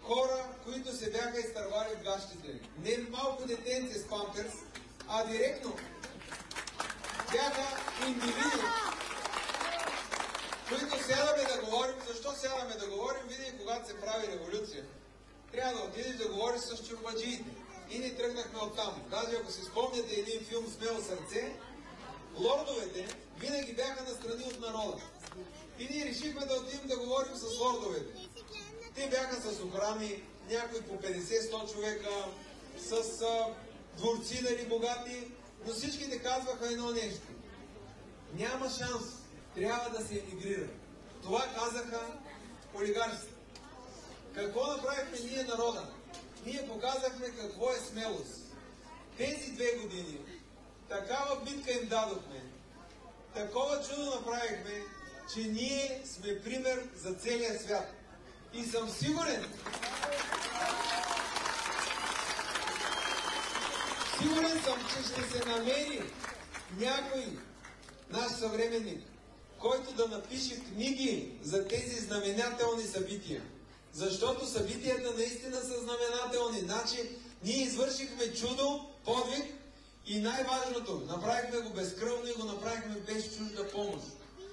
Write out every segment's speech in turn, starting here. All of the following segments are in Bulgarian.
хора, които се бяха изтървали в гащите. Не малко детенце с памперс, а директно бяха индивиди, които сядаме да говорим. Защо сядаме да говорим? Винаги, когато се прави революция, трябва да отидеш да говориш с чорбаджиите. И ни тръгнахме оттам. Даже ако си спомняте един филм "Смело сърце", лордовете винаги бяха настрани от народа. И ние решихме да отидем да говорим с лордовете. Те бяха с охрани, някои по 50-100 човека, с дворци, нали, богати, но всичките казваха едно нещо: няма шанс, трябва да се емигрира. Това казаха олигарсите. Какво направихме ние, народа? Ние показахме какво е смелост. Тези 2 години такава битка им дадохме, такова чудо направихме, че ние сме пример за целия свят. И съм сигурен, че ще се намери някой наш съвременник, който да напише книги за тези знаменателни събития. Защото събитията наистина са знаменателни. Значи, ние извършихме чудо, подвиг и най-важното, направихме го безкръвно и го направихме без чужда помощ.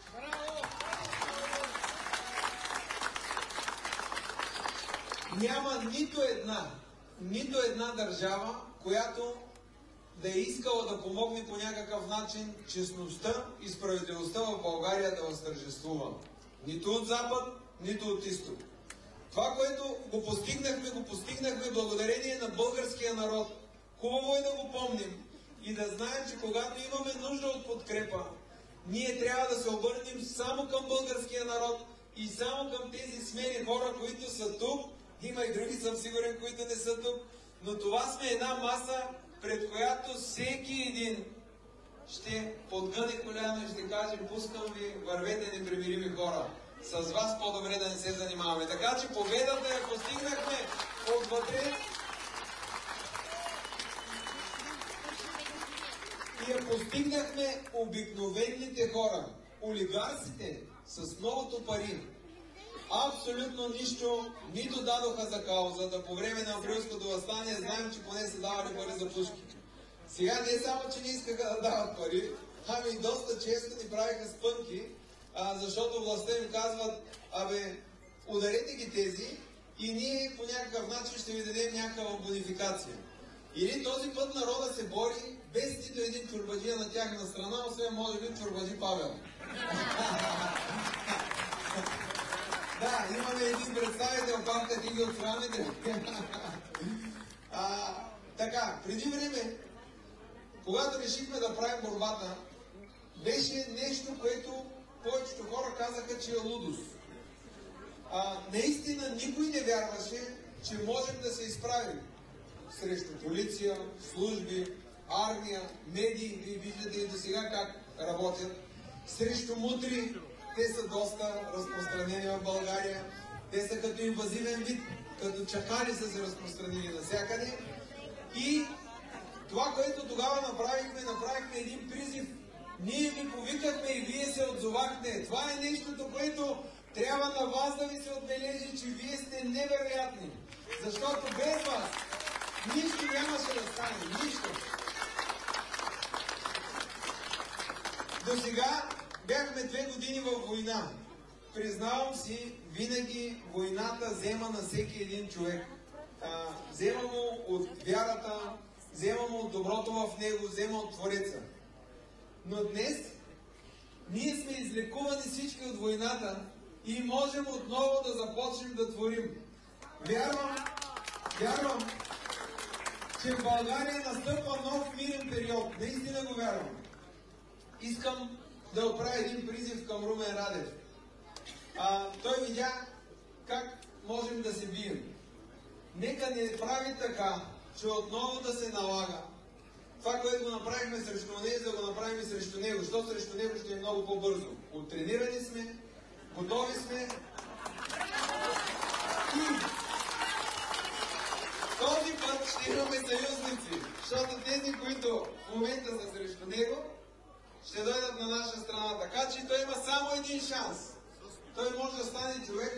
Няма нито една държава, която да е искала да помогне по някакъв начин честността и справедливостта в България да възтържествува. Нито от запад, нито от изток. Това, което го постигнахме благодарение на българския народ. Хубаво е да го помним и да знаем, че когато имаме нужда от подкрепа, ние трябва да се обърнем само към българския народ и само към тези смели хора, които са тук. Има и други, съм сигурен, които не са тук, но това сме една маса, пред която всеки един ще подгъне коляно и ще каже: пускам ви, вървете, непримирими хора. С вас по-добре да не се занимаваме. Така че победата я постигнахме отвътре и я постигнахме обикновените хора. Олигарсите с многото пари абсолютно нищо нито дадоха за каузата. По време на априлското въстание знаем, че поне са давали пари за пушки. Сега не само, че не искаха да дават пари, ами и доста често ни правиха спънки, защото властта им казват: абе, ударете ги тези и ние по някакъв начин ще ви дадем някаква бонификация. Или този път народа се бори без нито един чорбаджия на тяхна страна, освен може би чорбаджи Павел. Да, имаме един представител, памте ти ги от страните. Така, преди време, когато решихме да правим борбата, беше нещо, което повечето хора казаха, че е лудост. Наистина никой не вярваше, че можем да се изправим срещу полиция, служби, армия, медии. Вие виждате и до сега как работят. Срещу мутри, те са доста разпространени в България. Те са като инвазивен вид, като чакали са се разпространили навсякъде. И това, което тогава направихме един призив. Ние ви повикахме и вие се отзовахте. Това е нещото, което трябва на вас да ви се отбележи, че вие сте невероятни. Защото без вас нищо нямаше да стане. Нищо. До сега бяхме 2 години във война. Признавам си, винаги войната взема на всеки един човек. Взема му от вярата, взема му от доброто в него, взема от Твореца. Но днес ние сме излекувани всички от войната и можем отново да започнем да творим. Вярвам, че в България настъпва нов мирен период. Наистина го вярвам. Искам да отправя един призив към Румен Радев. Той видя как можем да се бием. Нека не прави така, че отново да се налага това, което го направихме срещу него, да го направим и срещу него. Защото срещу него ще е много по-бързо. Оттренирани сме, готови сме. И този път ще имаме съюзници. Защото тези, които в момента са срещу него, ще дойдат на наша страна. Така че той има само един шанс. Той може да стане човек,